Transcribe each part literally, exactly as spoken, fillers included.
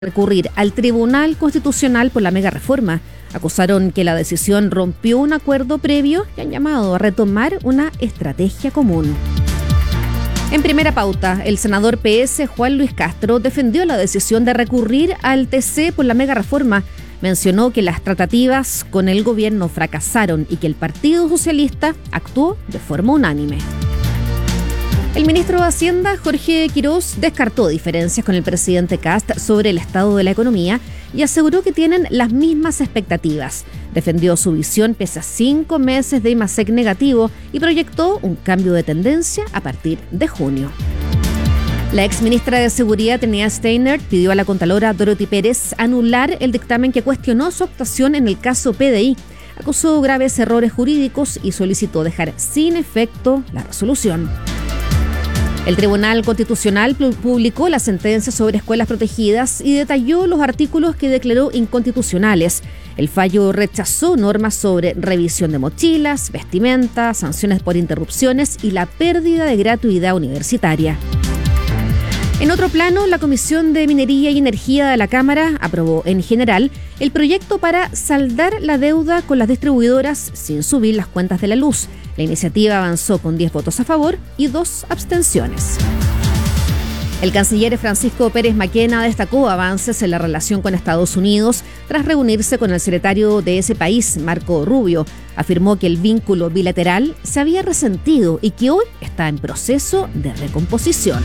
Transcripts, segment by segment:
recurrir al Tribunal Constitucional por la mega reforma. Acusaron que la decisión rompió un acuerdo previo y han llamado a retomar una estrategia común. En primera pauta, el senador P S Juan Luis Castro defendió la decisión de recurrir al T C por la mega reforma. Mencionó que las tratativas con el gobierno fracasaron y que el Partido Socialista actuó de forma unánime. El ministro de Hacienda, Jorge Quiroz, descartó diferencias con el presidente Kast sobre el estado de la economía y aseguró que tienen las mismas expectativas. Defendió su visión pese a cinco meses de IMASEC negativo y proyectó un cambio de tendencia a partir de junio. La exministra de Seguridad, Tania Steiner, pidió a la contralora Dorothy Pérez anular el dictamen que cuestionó su actuación en el caso P D I. Acusó graves errores jurídicos y solicitó dejar sin efecto la resolución. El Tribunal Constitucional publicó la sentencia sobre escuelas protegidas y detalló los artículos que declaró inconstitucionales. El fallo rechazó normas sobre revisión de mochilas, vestimenta, sanciones por interrupciones y la pérdida de gratuidad universitaria. En otro plano, la Comisión de Minería y Energía de la Cámara aprobó en general el proyecto para saldar la deuda con las distribuidoras sin subir las cuentas de la luz. La iniciativa avanzó con diez votos a favor y dos abstenciones. El canciller Francisco Pérez Maquena destacó avances en la relación con Estados Unidos tras reunirse con el secretario de ese país, Marco Rubio. Afirmó que el vínculo bilateral se había resentido y que hoy está en proceso de recomposición.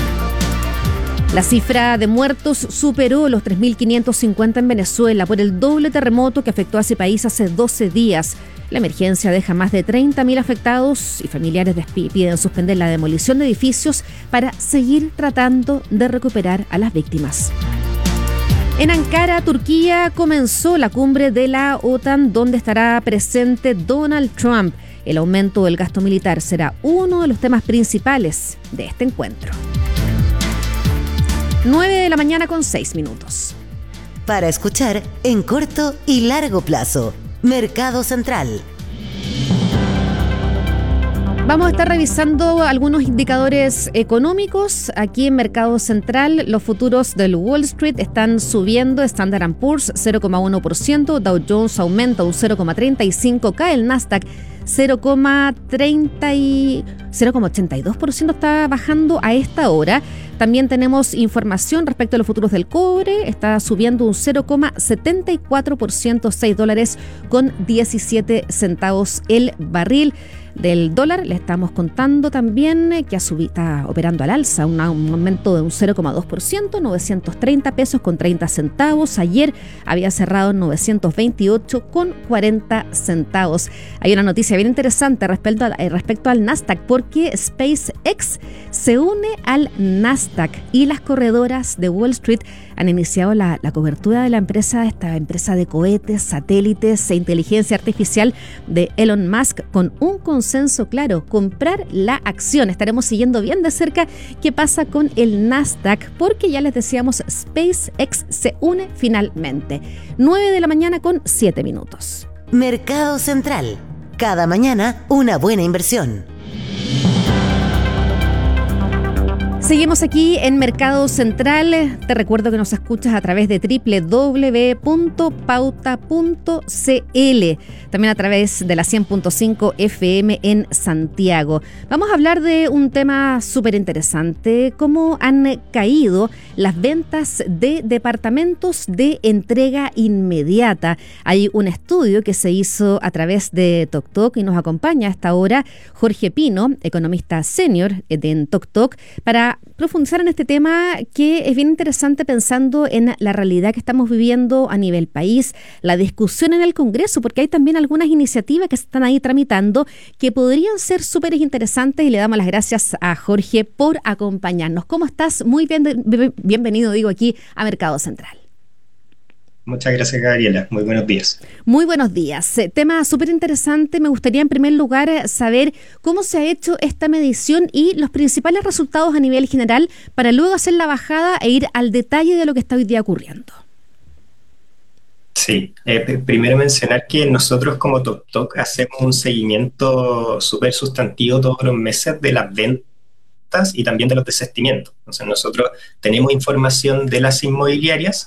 La cifra de muertos superó los tres mil quinientos cincuenta en Venezuela por el doble terremoto que afectó a ese país hace doce días. La emergencia deja más de treinta mil afectados y familiares piden suspender la demolición de edificios para seguir tratando de recuperar a las víctimas. En Ankara, Turquía, comenzó la cumbre de la OTAN, donde estará presente Donald Trump. El aumento del gasto militar será uno de los temas principales de este encuentro. nueve de la mañana con seis minutos. Para escuchar en corto y largo plazo, Mercado Central. Vamos a estar revisando algunos indicadores económicos. Aquí en Mercado Central, los futuros del Wall Street están subiendo. Standard and Poor's cero coma uno por ciento, Dow Jones aumenta un cero coma treinta y cinco por ciento, cae el Nasdaq cero coma treinta y cero coma ochenta y dos por ciento, está bajando a esta hora. También tenemos información respecto a los futuros del cobre, está subiendo un cero coma setenta y cuatro por ciento, seis dólares con diecisiete centavos el barril. Del dólar le estamos contando también que ha subido, está operando al alza, un aumento de un cero coma dos por ciento, novecientos treinta pesos con treinta centavos. Ayer había cerrado en novecientos veintiocho con cuarenta centavos. Hay una noticia bien interesante respecto, a, respecto al Nasdaq, porque SpaceX se une al Nasdaq y las corredoras de Wall Street han iniciado la, la cobertura de la empresa, esta empresa de cohetes, satélites e inteligencia artificial de Elon Musk, con un consenso claro: comprar la acción. Estaremos siguiendo bien de cerca qué pasa con el Nasdaq, porque ya les decíamos, SpaceX se une finalmente. nueve de la mañana con siete minutos. Mercado Central. Cada mañana una buena inversión. Seguimos aquí en Mercado Central. Te recuerdo que nos escuchas a través de doble u doble u doble u punto pauta punto c l, también a través de la cien punto cinco F M en Santiago. Vamos a hablar de un tema súper interesante: cómo han caído las ventas de departamentos de entrega inmediata. Hay un estudio que se hizo a través de TokTok y nos acompaña a esta hora Jorge Pino, economista senior en TokTok, para profundizar en este tema que es bien interesante, pensando en la realidad que estamos viviendo a nivel país, la discusión en el Congreso, porque hay también algunas iniciativas que se están ahí tramitando que podrían ser súper interesantes, y le damos las gracias a Jorge por acompañarnos. ¿Cómo estás? Muy bien, bienvenido, digo, aquí a Mercado Central. Muchas gracias, Gabriela. Muy buenos días. Muy buenos días. Eh, tema súper interesante. Me gustaría en primer lugar saber cómo se ha hecho esta medición y los principales resultados a nivel general, para luego hacer la bajada e ir al detalle de lo que está hoy día ocurriendo. Sí, eh, primero mencionar que nosotros como TokTok hacemos un seguimiento súper sustantivo todos los meses de las ventas ventas y también de los desistimientos. Entonces nosotros tenemos información de las inmobiliarias